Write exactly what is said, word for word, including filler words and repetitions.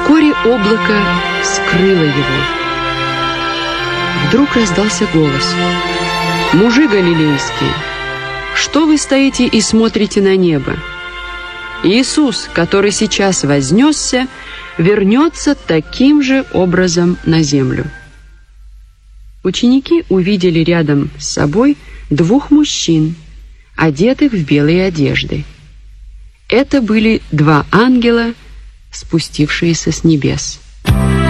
Вскоре облако скрыло его. Вдруг раздался голос: «Мужи галилейские, что вы стоите и смотрите на небо? Иисус, который сейчас вознесся, вернется таким же образом на землю». Ученики увидели рядом с собой двух мужчин, одетых в белые одежды. Это были два ангела, спустившиеся с небес.